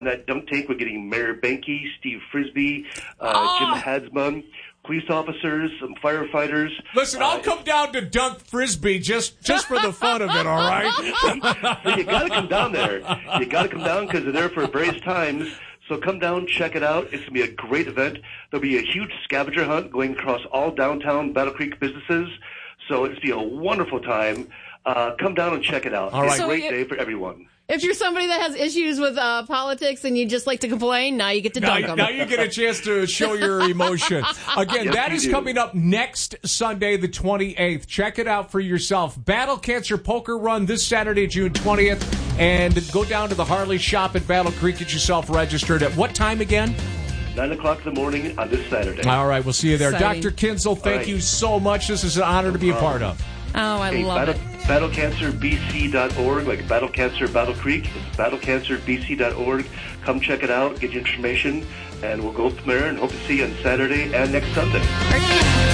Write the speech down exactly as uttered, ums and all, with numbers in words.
that dunk tank, we're getting Mayor Benke, Steve Frisbee, uh, oh. Jim Hadsman, police officers, some firefighters. Listen, I'll uh, come down to dunk Frisbee just, just for the fun of it, all right? So you got to come down there. You got to come down because they're there for various times. So come down, check it out. It's going to be a great event. There'll be a huge scavenger hunt going across all downtown Battle Creek businesses. So it's going to be a wonderful time. Uh, come down and check it out. All right. It's a So great you, day for everyone. If you're somebody that has issues with uh, politics and you just like to complain, now you get to now, dunk them. Now you get a chance to show your emotion. Again, yes, that is do. coming up next Sunday, the twenty-eighth. Check it out for yourself. Battle Cancer Poker Run this Saturday, June twentieth. And go down to the Harley shop at Battle Creek. Get yourself registered. At what time again? nine o'clock in the morning on this Saturday. All right, we'll see you there. Exciting. Doctor Kinsel, thank right. you so much. This is an honor no to be a problem. part of. Oh, I hey, love battle, it. battle cancer b c dot org, like Battle Cancer Battle Creek. It's battle cancer b c dot org. Come check it out, get your information, and we'll go from there and hope to see you on Saturday and next Sunday.